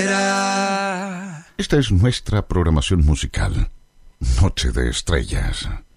Esta es nuestra programación musical. Noche de Estrellas.